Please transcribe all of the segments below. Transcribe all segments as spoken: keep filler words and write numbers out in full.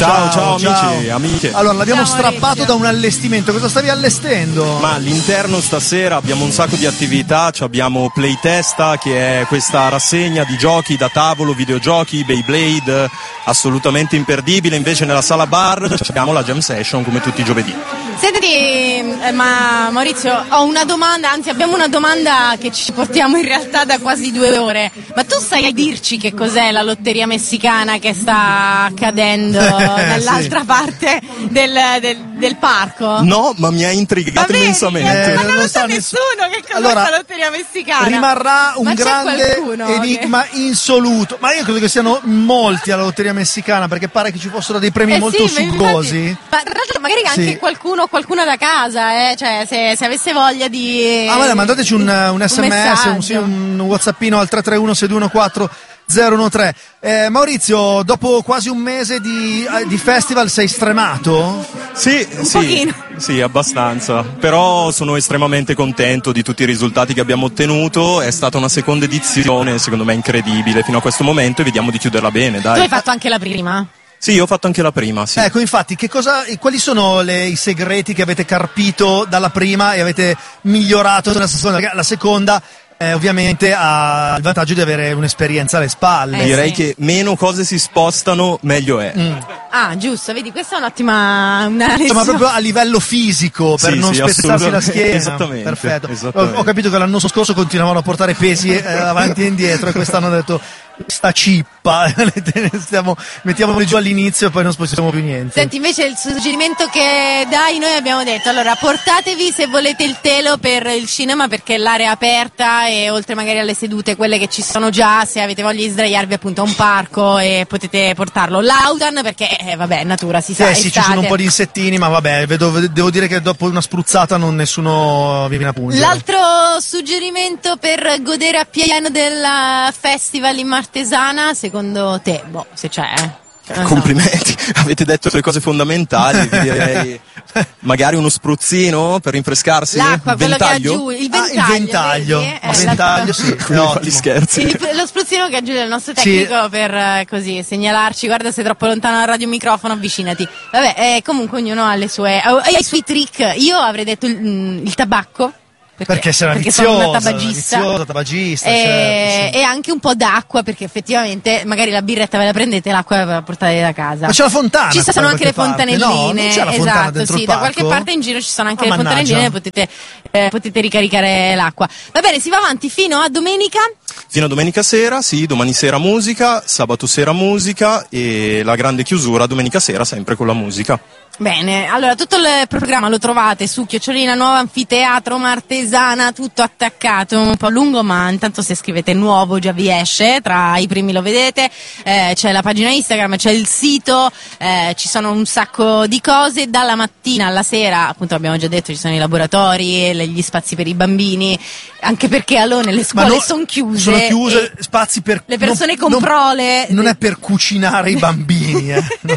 Ciao, ciao, ciao amici, amiche. Allora, l'abbiamo Ciao, strappato Maurizio. da un allestimento. Cosa stavi allestendo? Ma all'interno stasera abbiamo un sacco di attività, abbiamo Playtesta che è questa rassegna di giochi da tavolo, videogiochi, Beyblade, assolutamente imperdibile. Invece nella sala bar abbiamo la jam session come tutti i giovedì. Senti, eh, ma Maurizio, ho una domanda, anzi abbiamo una domanda che ci portiamo in realtà da quasi due ore. Ma tu sai a dirci che cos'è la lotteria messicana che sta accadendo nell'altra sì. parte del, del, del parco? No, ma mi ha intrigato Ma vedi, immensamente. eh, ma non non lo sa sa nessuno. nessuno che cos'è Allora, la lotteria messicana. Rimarrà un Ma c'è grande qualcuno enigma insoluto. Ma io credo che siano molti alla lotteria messicana, perché pare che ci fossero dei premi Eh molto sì, ma succosi. infatti- Ma tra l'altro magari anche Sì. qualcuno qualcuno da casa, eh? Cioè se, se avesse voglia di... Ah, guarda, mandateci un, un sms, un, messaggio. sì, un whatsappino al tre tre uno sei due uno quattro zero uno tre. Eh, Maurizio, dopo quasi un mese di, eh, di festival sei stremato? Sì, sì, pochino. sì, abbastanza. Però sono estremamente contento di tutti i risultati che abbiamo ottenuto. È stata una seconda edizione, secondo me incredibile fino a questo momento, e vediamo di chiuderla bene, Tu dai. hai fatto anche la prima? Sì, io ho fatto anche la prima, sì. Ecco, infatti, che cosa, quali sono le- i segreti che avete carpito dalla prima e avete migliorato nella seconda? Perché la seconda, eh, ovviamente, ha il vantaggio di avere un'esperienza alle spalle. Eh, Direi sì. che meno cose si spostano, meglio è. Mm. Ah, giusto, vedi, questa è un'ottima una Insomma, proprio a livello fisico, per Sì, non sì, spezzarsi la assolutamente. schiena. Esattamente, Perfetto. esattamente. Ho, ho capito che l'anno scorso continuavano a portare pesi eh, avanti e indietro, e quest'anno hanno detto sta cippa, stiamo, mettiamoli giù all'inizio e poi non spostiamo più niente. Senti, invece il suggerimento che dai, noi abbiamo detto, allora portatevi se volete il telo per il cinema, perché l'area è aperta e oltre magari alle sedute, quelle che ci sono già, se avete voglia di sdraiarvi appunto a un parco e potete portarlo. L'Audan perché, eh, vabbè, natura, si sa, Eh sì, ci estate. sono un po' di insettini, ma vabbè, vedo, devo dire che dopo una spruzzata non nessuno vi viene a pungere. L'altro suggerimento per godere appieno del festival in Martesana, secondo te? Boh, se c'è. eh. Non so. Complimenti, avete detto le cose fondamentali, vi direi magari uno spruzzino per rinfrescarsi. L'acqua, quello che ha Ventaglio? giù, il Ah, ventaglio. il ventaglio. vedi? Il Eh, ventaglio, sì, è Come fa gli ottimo. scherzi? Il- lo spruzzino che aggiunge il nostro Sì. tecnico per eh, così segnalarci, guarda sei troppo lontano dal radiomicrofono, avvicinati. Vabbè, eh, comunque ognuno ha le sue ha i suoi trick. Io avrei detto il, mm, il tabacco. Perché sei una perché viziosa, sono una tabagista. viziosa, tabagista, e, certo, sì. e anche un po' d'acqua, perché effettivamente magari la birretta ve la prendete, l'acqua ve la portate da casa. Ma c'è la fontana? Ci sono da anche le qualche parte? fontanelline. No, non c'è la fontana esatto, dentro sì, il da parco? qualche parte in giro ci sono anche Ah, le mannaggia. fontanelline, potete, eh, potete ricaricare l'acqua. Va bene, si va avanti fino a domenica. Fino a domenica sera, sì, domani sera musica, sabato sera musica e la grande chiusura domenica sera sempre con la musica. Bene, allora tutto il programma lo trovate su Chiocciolina Nuova Anfiteatro Martesana, tutto attaccato, un po' lungo, ma intanto se scrivete nuovo già vi esce, tra i primi lo vedete, eh, c'è la pagina Instagram, c'è il sito, eh, ci sono un sacco di cose, dalla mattina alla sera, appunto abbiamo già detto, ci sono i laboratori, le- gli spazi per i bambini, anche perché a Lone le Ma scuole no- sono chiuse. Sono chiuse, e spazi per... le persone non- con non- prole... Non è per cucinare i bambini, eh. No.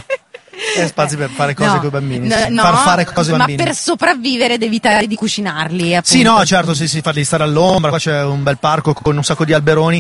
È spazi per fare cose No, con i bambini, no, sì. no, far fare cose ai ma bambini. per sopravvivere devi evitare di cucinarli, appunto. Sì, no, certo, sì, sì, farli stare all'ombra, qua c'è un bel parco con un sacco di alberoni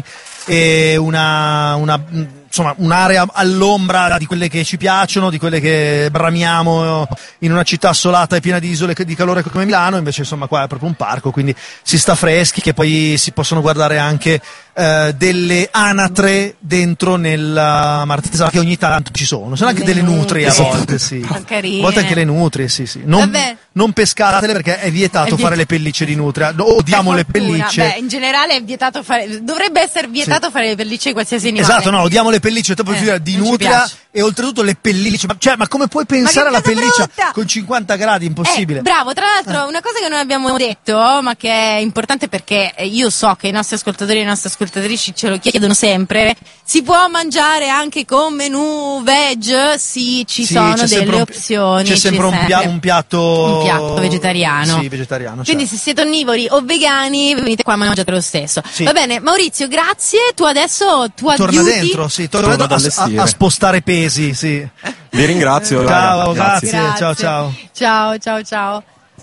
e una, una insomma, un'area all'ombra di quelle che ci piacciono, di quelle che bramiamo in una città assolata e piena di isole di calore come Milano, invece insomma qua è proprio un parco, quindi si sta freschi, che poi si possono guardare anche eh, delle anatre dentro nella Martesana, che ogni tanto ci sono, sono anche Le delle nutrie a nutrie. volte, sì. Sono carine. A volte anche le nutrie, sì, sì. Non, Vabbè. non pescatele perché è vietato È viet- fare le pellicce di nutria. No, odiamo le Per fortuna. pellicce. Beh, in generale è vietato fare, dovrebbe essere vietato Sì. fare le pellicce di qualsiasi animale. Esatto, no, odiamo le pellicce, dopo Eh, figura di non ci nutria piace. e oltretutto le pellicce. Ma, cioè, ma come puoi pensare alla cosa pelliccia brutta! con cinquanta gradi? Impossibile. Eh, bravo, tra l'altro una cosa che non abbiamo detto, ma che è importante perché io so che i nostri ascoltatori e le nostre ascoltatrici ce lo chiedono sempre, si può mangiare anche con menù veg? Sì, ci Sì, sono c'è sempre delle un- opzioni. C'è sempre un, pia- un piatto un piatto vegetariano. Sì, vegetariano. Quindi certo. se siete onnivori o vegani, venite qua e mangiate lo stesso. Sì. Va bene, Maurizio, grazie. Tu adesso tu Torna aiuti. dentro, sì, torna, Torna dentro ad a, a- allestire. a spostare pesi, sì. Vi ringrazio. Ciao, raga. grazie. Ciao, ciao. Ciao, ciao, ciao.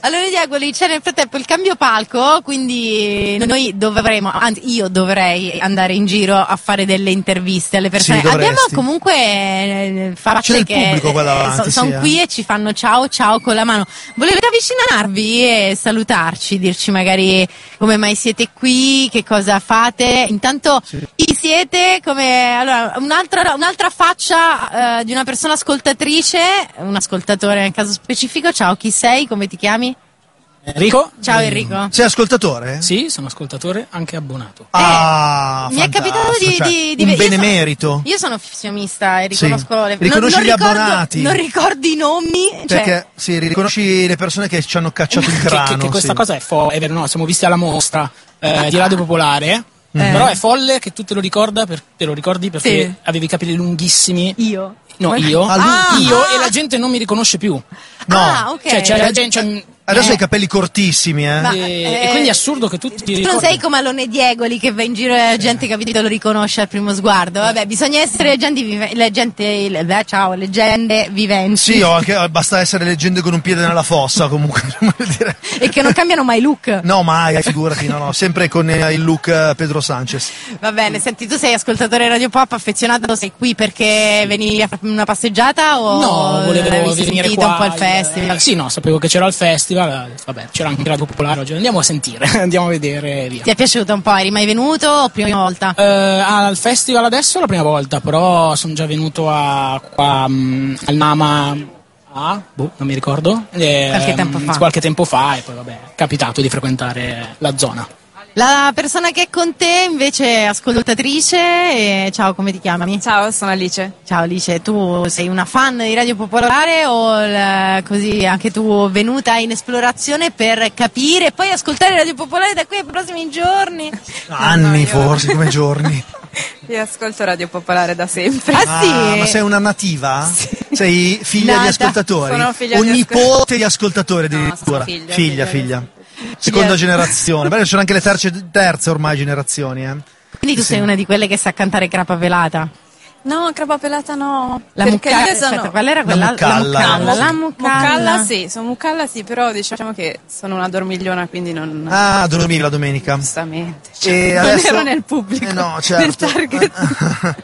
Allora Diego, lì c'è nel frattempo il cambio palco, quindi noi dovremo, anzi io dovrei andare in giro a fare delle interviste alle persone. Sì, Abbiamo dovresti. comunque eh, facce C'è il che pubblico qua davanti, sono sì, eh. qui e ci fanno ciao ciao con la mano. Volete avvicinarvi e salutarci, dirci magari come mai siete qui, che cosa fate? Intanto Sì. chi siete? Come allora un'altra, un'altra faccia eh, di una persona ascoltatrice, un ascoltatore nel caso specifico. Ciao, chi sei? Come ti chiami? Enrico? Ciao Enrico. Sei ascoltatore? Sì, sono ascoltatore, anche abbonato. Ah, mi è capitato fantastico, di, cioè, di, di un io sono- benemerito. Io sono fissionista e Sì. riconosco le Riconosci non, non gli ricordo- abbonati. Non ricordo i nomi. Cioè, Perché sì, riconosci le persone che ci hanno cacciato il Che, crano. che- che questa sì. cosa è folle, è vero, no, siamo visti alla mostra eh, di Radio Popolare, Eh. però è folle che tu te lo ricorda per- te lo ricordi perché Sì. avevi i capelli lunghissimi. io. No, io. Ah, lui- io Ah. e la gente non mi riconosce più. No. Ah, ok. Cioè, c'è la gente, cioè, Adesso eh, hai i capelli cortissimi, eh. Ma- e, eh, e quindi è assurdo che tutti ti Tu non ricordi. sei come Alone Diego lì che va in giro e la gente capito lo riconosce al primo sguardo. Vabbè, bisogna essere leggende vive- leggende, eh, ciao, leggende viventi. Sì, o anche basta essere leggende con un piede nella fossa, comunque. voglio dire. E che non cambiano mai look. No, mai, figurati, no, no, sempre con eh, il look eh, Pedro Sanchez. Va bene, senti, tu sei ascoltatore Radio Pop, affezionato, sei qui perché venivi a fare una passeggiata o No, volevo avevi venire sentito qua. un po' il eh, festival? Sì, no, sapevo che c'era il festival, eh, vabbè, c'era anche Radio Popolare oggi. Andiamo a sentire, andiamo a vedere e via. Ti è piaciuto un po'? Eri mai venuto o prima volta? Eh, al festival adesso è la prima volta, però sono già venuto a, qua, mm, al Nama ah, boh, non mi ricordo. eh, Qualche tempo fa. Qualche tempo fa e poi vabbè, è capitato di frequentare la zona. La persona che è con te invece è ascoltatrice e ciao, come ti chiami? Ciao, sono Alice. Ciao Alice, tu sei una fan di Radio Popolare o il- così anche tu venuta in esplorazione per capire e poi ascoltare Radio Popolare da qui ai prossimi giorni? Anni, no, io- forse, come giorni. Io ascolto Radio Popolare da sempre. Ah, sì? Ma sei una nativa? Sei figlia Nata. di ascoltatori? Sono figlia o di nipote di ascoltatori addirittura? sono figlia, figlia, figlia figlia. Seconda Figlia. generazione. Beh, ci sono anche le terze, terze ormai generazioni, eh. Quindi tu sei una di quelle che sa cantare crapa pelata? No, crapa pelata no. La perché mucca- io sono... aspetta, qual era La quella? muccalla. La muccalla. La muccalla. Muccalla sì, sono muccalla sì, però diciamo che sono una dormigliona, quindi non... Ah, dormivi la domenica. Giustamente. E non adesso- ero nel pubblico, Eh no, nel certo. target.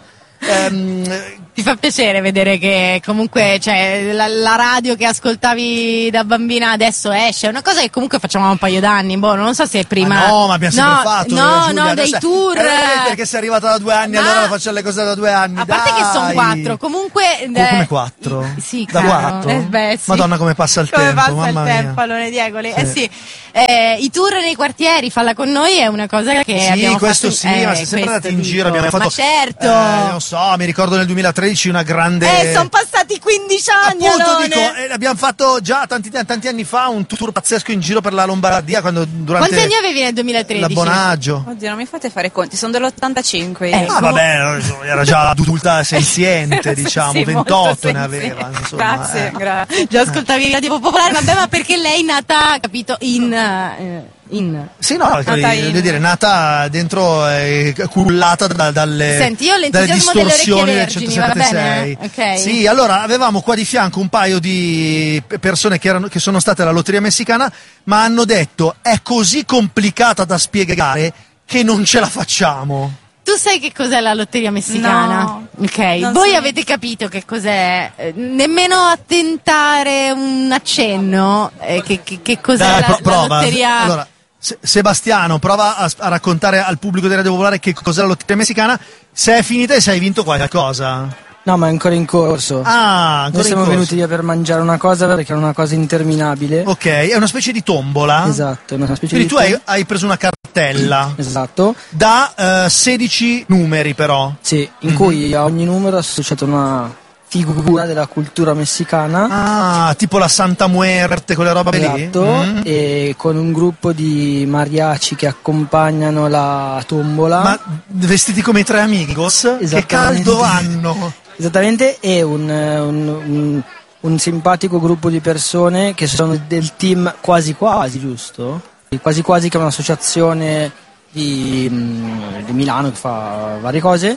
Ehm, Ti fa piacere vedere che comunque cioè, la, la radio che ascoltavi da bambina adesso esce, è una cosa che comunque facciamo da un paio d'anni, boh, non so se prima... ma no, ma abbiamo sempre no, fatto. No, eh, Giulia, no, adesso- dei tour... Eh, perché sei arrivata da due anni, Ma- allora facciamo le cose da due anni. A parte dai. che sono quattro, comunque... Co- eh, come quattro? Sì, Da caro. quattro? Eh, beh, sì. Madonna, come passa il Come tempo, passa mamma il mia. tempo, Alone Diegoli. Sì. Eh sì, eh, i tour nei quartieri, falla con noi, è una cosa che Sì, abbiamo questo fatto... sì, eh, ma siamo sempre questo andati in dico. giro, abbiamo fatto... Ma certo! Eh, non so, mi ricordo nel duemilatredici una grande... Eh, sono passati quindici anni, Appunto, Alone. dico, eh, abbiamo fatto già tanti, tanti anni fa un tour pazzesco in giro per la Lombardia quando durante Quanti anni avevi nel duemilatredici? l'abbonaggio. Oddio, non mi fate fare conti, sono dell'ottantacinque. Eh, Ah, vabbè, era già adulta senziente, Sì, diciamo, sì, molto ventotto ne senziente. aveva. Insomma, Grazie, eh. grazie. Già ascoltavi Radio Popolare, vabbè, ma perché lei è nata, capito, in... eh, in... Sì, no, Nata in- voglio dire, nata dentro, eh, cullata da- dalle, Senti, io ho dalle l'entusiasmo delle distorsioni del orecchie vergini, va bene? centosettantasei. Ok. Sì, allora avevamo qua di fianco un paio di pe- persone che, erano, che sono state alla lotteria messicana, ma hanno detto è così complicata da spiegare che non ce la facciamo. Tu sai che cos'è la lotteria messicana? No. Ok, Non voi so. avete capito che cos'è? Eh, Nemmeno a tentare un accenno eh, che, che, che cos'è Dai, la, pro- la prova. lotteria... Allora, Se- Sebastiano, prova a, a raccontare al pubblico di Radio Popolare che cos'è la lotteria messicana. Se è finita e se hai vinto qualcosa. No, ma è ancora in corso. Ah, ancora Noi siamo in corso. venuti via per mangiare una cosa perché era una cosa interminabile. Ok, è una specie di tombola. Esatto, è una specie Quindi di tu hai, hai preso una cartella Esatto. da eh, sedici numeri però. Sì, in Mhm. cui a ogni numero è associata una figura della cultura messicana. Ah, tipo la Santa Muerte, quelle robe lì. Esatto, Mm. e con un gruppo di mariachi che accompagnano la tombola. Ma vestiti come i tre amigos? Che Esattamente. caldo hanno! Esattamente, e un, eh, un, un, un simpatico gruppo di persone che sono del team Quasi Quasi, giusto? Quasi Quasi, che è un'associazione di, mm, di Milano che fa varie cose,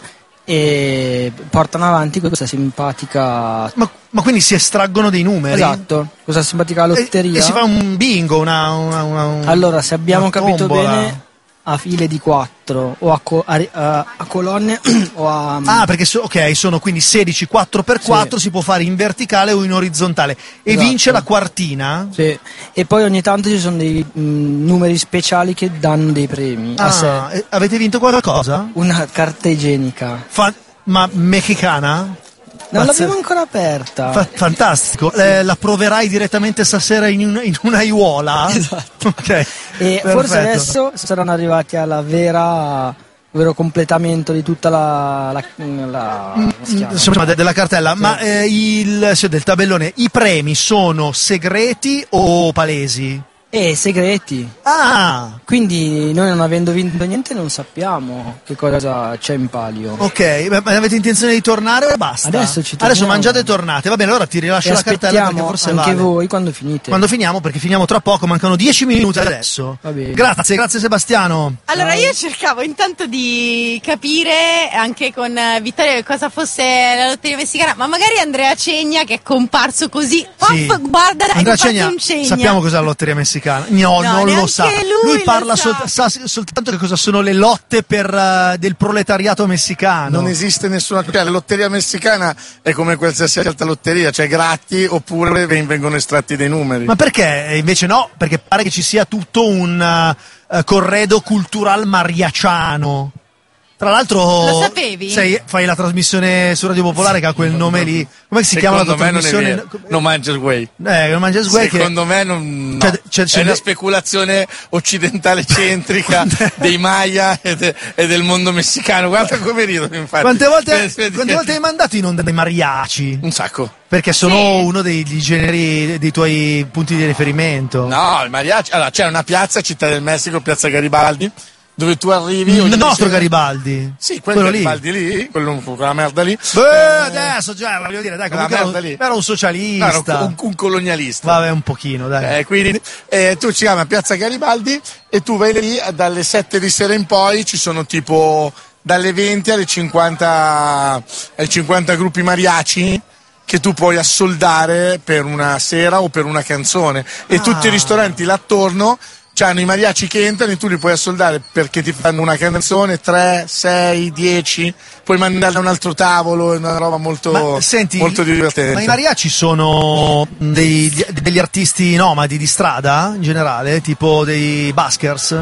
e portano avanti questa simpatica. Ma, ma quindi si estraggono dei numeri? Esatto, questa simpatica lotteria. E, e si fa un bingo, una, una, una un, allora se abbiamo capito tombola. bene, a file di quattro o a, co- a, a, a colonne o a. Ah, perché so, ok, sono quindi sedici quattro per quattro, sì. Si può fare in verticale o in orizzontale. E esatto. Vince la quartina? Sì. E poi ogni tanto ci sono dei mh, numeri speciali che danno dei premi. Ah, a sé. Avete vinto qualcosa? Una carta igienica. Fa- ma mexicana? Non l'abbiamo ancora aperta. Fa- fantastico. Eh, la proverai direttamente stasera in, un, in un'aiuola? Esatto. Okay. E Perfetto. Forse adesso saranno arrivati alla vera vero completamento di tutta la, la, la come si chiama? Insomma, de- della cartella. Sì. Ma eh, il cioè, del tabellone, i premi sono segreti o palesi? E segreti. Ah! Quindi noi non avendo vinto niente non sappiamo che cosa c'è in palio. Ok, ma avete intenzione di tornare o basta? Adesso ci torniamo. Adesso mangiate e tornate. Va bene, allora ti rilascio e la cartella perché forse anche vale. voi quando finite. Quando finiamo, perché finiamo tra poco, mancano dieci minuti adesso. Va bene. Grazie, grazie Sebastiano. Allora io cercavo intanto di capire anche con Vittorio cosa fosse la lotteria messicana, ma magari Andrea Cegna che è comparso così, Sì. off, guarda, dai, Andrea hai fatto Cegna, un Cegna. sappiamo cos'è la lotteria messicana. No, No, non lo neanche sa. lui lo parla sa. sol- sa soltanto che cosa sono le lotte per uh, del proletariato messicano. Non esiste nessuna. Cioè, la lotteria messicana è come qualsiasi altra lotteria, cioè gratti oppure vengono estratti dei numeri. Ma perché invece no? Perché pare che ci sia tutto un uh, corredo cultural mariaciano. Tra l'altro, Lo sapevi? Sei, fai la trasmissione su Radio Popolare che ha quel nome lì. Come si chiama la tua Secondo me non è trasmissione? vero. No Manches Way. Eh, non Manches Way che- Secondo me non, no. Cioè, c'è- c'è è una de- speculazione occidentale centrica dei Maya e, de- e del mondo messicano. Guarda come ridono, infatti. Quante volte, Aspetta, quante volte hai mandato in onda dei mariachi? Un sacco. Perché sono Sì. uno degli generi, dei tuoi punti di riferimento. No, il mariachi. Allora, c'è una piazza, Città del Messico, Piazza Garibaldi, dove tu arrivi. Il ogni nostro sera- Garibaldi. Sì, quello, quello lì. Garibaldi lì, quello, quella merda lì. Beh, adesso già, voglio dire, dai, Quella comunque era merda un, lì. era un No, socialista. era un, un colonialista. Vabbè, un pochino, dai. Eh, quindi eh, tu ci chiami a Piazza Garibaldi e tu vai lì dalle sette di sera in poi, ci sono tipo dalle venti alle cinquanta, ai cinquanta gruppi mariachi che tu puoi assoldare per una sera o per una canzone e Ah. tutti i ristoranti là attorno c'hanno i mariachi che entrano e tu li puoi assoldare perché ti fanno una canzone, tre, sei, dieci, puoi mandare a un altro tavolo, è una roba molto, Ma senti, molto divertente. ma i mariachi sono dei- degli artisti nomadi di strada in generale, tipo dei buskers?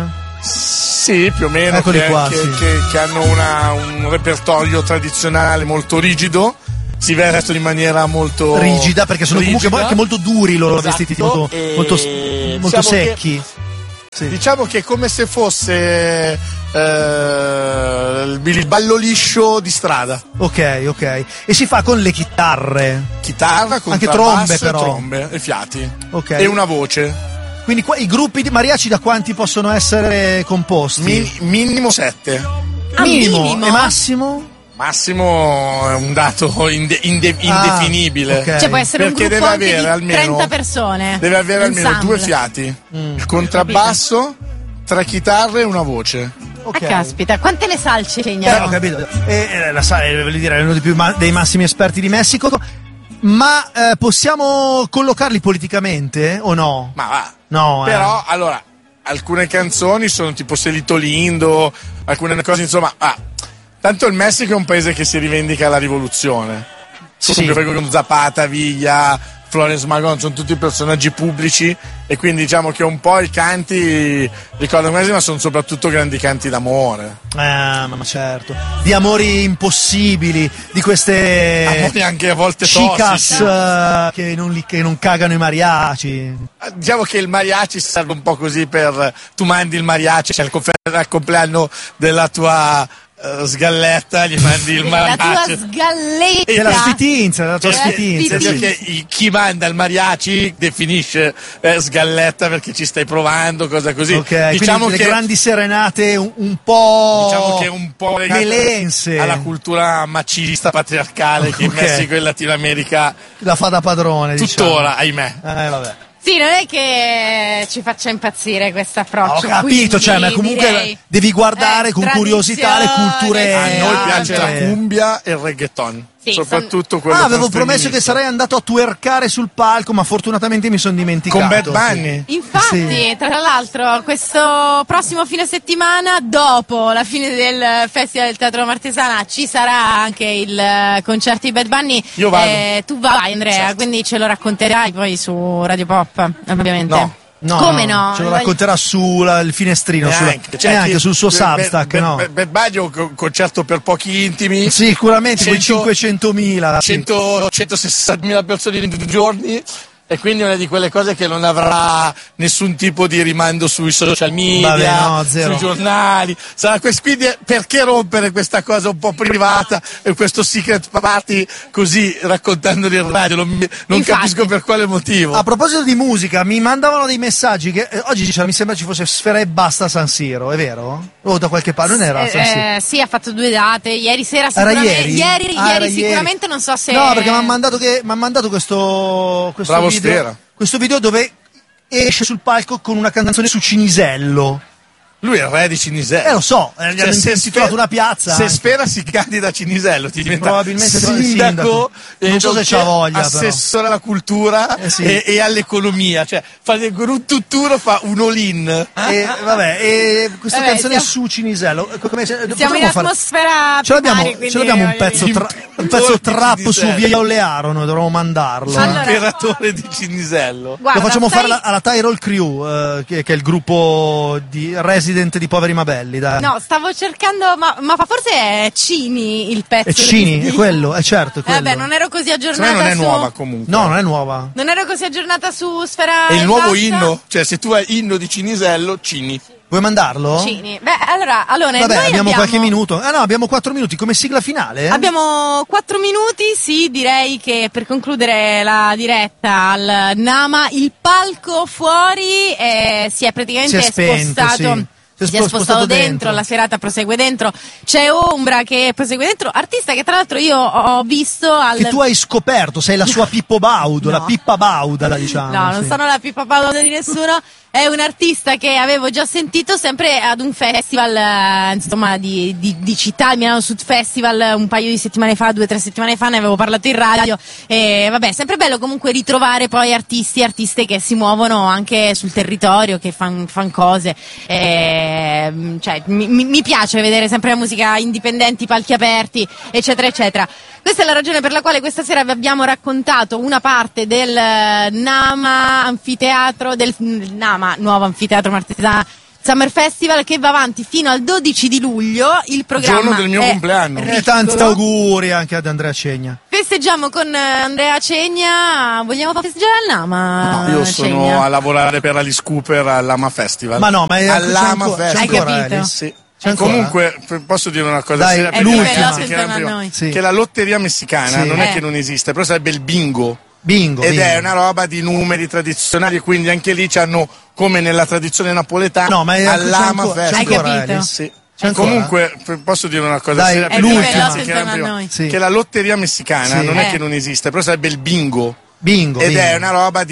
Sì, più o meno, Eccoli che, qua, che, sì. che- che hanno una- un repertorio tradizionale molto rigido, si vestono in maniera molto Rigida, perché sono rigida. comunque anche molto duri i loro Esatto, vestiti, molto, e molto, molto diciamo che- secchi. Sì. Diciamo che è come se fosse eh, il il ballo liscio di strada. Ok, ok. E si fa con le chitarre. Chitarra, Anche contrabbasso trombe, e però. trombe e fiati. Ok. E una voce. Quindi qua, i gruppi di mariachi da quanti possono essere composti? Mi- minimo sette. Ah, minimo. minimo? E massimo? Massimo è un dato inde- inde- Ah, indefinibile. ok. Cioè può essere Perché un gruppo deve anche avere di almeno- trenta persone. Deve avere almeno Ensemble. due fiati, Mm. il contrabbasso, tre chitarre e una voce. Ok. Ah, caspita, quante ne sa il Cegna? Eh, ho capito. E, eh, la sa, eh, voglio dire, è uno dei, più ma- dei massimi esperti di Messico. Ma eh, possiamo collocarli politicamente o no? Ma va. No, eh. Però, allora, alcune canzoni sono tipo Celito Lindo, alcune cose, insomma, ah, tanto il Messico è un paese che si rivendica la rivoluzione. Sì. Comunque fai con Zapata, Villa, Flores Magón, sono tutti personaggi pubblici e quindi diciamo che un po' i canti ricordano quasi, ma sono soprattutto grandi canti d'amore. Eh, ma ma certo. Di amori impossibili, di queste Amori anche a volte chicas tossici. eh, che, non li- che non cagano i mariaci. Diciamo che il mariachi serve un po' così per tu mandi il mariachi, c'è il comple- al compleanno della tua eh, sgalletta, gli mandi il La tua mariachi. sgalletta. Della sfitinza, della tua Della sfitinza. Nel senso sì. che il- chi manda il mariachi definisce eh, sgalletta perché ci stai provando, cosa così. Ok, diciamo quindi che le grandi serenate un, un po' diciamo che è un po' legate melense. alla cultura macista patriarcale che in Ok. Messico e in Latino America La fa da padrone, diciamo. tuttora, ahimè. Eh, vabbè. Sì, non è che ci faccia impazzire questo approccio. Ho capito, cioè, ma comunque direi, devi guardare eh, con curiosità le culture. A noi piace la altre. cumbia e il reggaeton. Sì, soprattutto son... quello Ah, avevo con promesso femminista. che sarei andato a twerkare sul palco, ma fortunatamente mi sono dimenticato. Con Bad Bunny. Infatti, Sì. tra l'altro, questo prossimo fine settimana, dopo la fine del Festival del Teatro Martesana, ci sarà anche il eh, concerto di Bad Bunny. Io vado. Eh, tu vai, Andrea, Certo. quindi ce lo racconterai poi su Radio Pop, ovviamente. No. No, Come no? Ce lo racconterà sul finestrino, sulla, Neanche, cioè, neanche chi- sul suo Bad- Substack, Bad- no? Bad- Bad Bunny è un co- concerto per pochi intimi. Sicuramente quei cento cinquecentomila. sì. cento centosessantamila persone in due giorni. E quindi è una di quelle cose che non avrà nessun tipo di rimando sui social media, Vabbè, no, zero. sui giornali. Sarà quest- quindi è- perché rompere questa cosa un po' privata e questo secret party così raccontandoli in radio? Non, mi- non Infatti. capisco per quale motivo. A proposito di musica, mi mandavano dei messaggi che eh, oggi c'era- mi sembra ci fosse Sfera e Basta a San Siro, è vero? O da qualche parte, non era a San Siro? Eh, eh, sì, ha fatto due date. Ieri sera Era sicuramente. ieri? Ieri, Ah, era ieri sicuramente non so se. No, perché mi ha mandato, che- m'ha mandato questo, questo Bravo video. Sfera. Questo video dove esce sul palco con una canzone su Cinisello. Lui è il re di Cinisello. Eh, lo so, eh, gli hanno se intitolato Sfera- una piazza. Se anche. Sfera si candida a Cinisello, ti diventa Probabilmente sindaco, sindaco. e Non so se nonché c'ha voglia, però. assessore alla cultura Eh, sì. e, e all'economia. Cioè, fa del- con un tutturo fa un all-in. E, vabbè, e questa Vabbè, canzone siamo- su Cinisello. ecco, come se- Siamo in potremmo fare- atmosfera. Ce l'abbiamo, primaria, quindi ce l'abbiamo un voglio pezzo, dire. tra- un pezzo L'imperatore trap di su Cinisello. Via Olearo, noi dovremmo mandarlo. eh. Allora- L'imperatore di Cinisello. Guarda, Lo facciamo sai- fare alla, alla Tyrol Crew, eh, che, che è il gruppo di resident di Poveri ma Belli. Dai. No, stavo cercando, ma, ma forse è Cini il pezzo. È Cini, che- è quello, è certo, è Eh, quello. Vabbè, non ero così Secondo aggiornata me non è su... nuova comunque. No, non è nuova. Non ero così aggiornata su Sfera. È il e nuovo Basta. inno. Cioè, se tu hai inno di Cinisello, Cini. Vuoi mandarlo? Cini. Beh, allora, allora Vabbè, noi abbiamo qualche minuto. Ah no, abbiamo quattro minuti come sigla finale. eh? Abbiamo quattro minuti, sì, direi che per concludere la diretta al Nama, il palco fuori eh, si è praticamente Si è spento, spostato. sì. Si è spo- spostato dentro, dentro. la serata prosegue dentro. C'è Ombra che prosegue dentro, artista che tra l'altro io ho visto al. Che tu hai scoperto, sei la sua Pippo Baudo, No. la Pippa Bauda, la diciamo. No, non sì. sono la Pippa Paola di nessuno. È un artista che avevo già sentito sempre ad un festival, eh, insomma, di, di, di città, il Milano Sud Festival, un paio di settimane fa, due o tre settimane fa, ne avevo parlato in radio. E vabbè, sempre bello comunque ritrovare poi artisti e artiste che si muovono anche sul territorio, che fanno fan cose. E, cioè, mi, mi- mi piace vedere sempre la musica indipendenti, palchi aperti, eccetera, eccetera. Questa è la ragione per la quale questa sera vi abbiamo raccontato una parte del eh, Nama Anfiteatro, del mm, Nama Nuovo Anfiteatro Martesana Summer Festival, che va avanti fino al dodici di luglio. Il programma Giorno del mio è compleanno. E tanti auguri anche ad Andrea Cegna. Festeggiamo con eh, Andrea Cegna. Vogliamo far festeggiare al Nama? Io sono Cegna? a lavorare per Alice Cooper all'Ama Festival. Ma no, ma è all'Ama c'è ancora- c'è Festival. ancora, Hai capito? Alice? Sì. C'è ancora? Comunque, p- posso dire una cosa? Dai, seria, È perché l'ultima. penso rivelato che era intorno a prima. noi. Sì. Che la lotteria messicana Sì. non è Eh. che non esiste, però sarebbe il bingo. Bingo. Ed bingo. è una roba di numeri tradizionali, quindi anche lì c'hanno, come nella tradizione napoletana, No, ma è- all'Ama c'è ancora- c'è Festival. Hai ancora, capito? Alice? Sì. C'è ancora? Comunque, p- posso dire una cosa? Dai, seria, È perché l'ultima. penso che rivelato era intorno a prima. noi. Sì. Che la lotteria messicana Sì. non è Eh. che non esiste, però sarebbe il bingo. Bingo. Ed bingo. è una roba di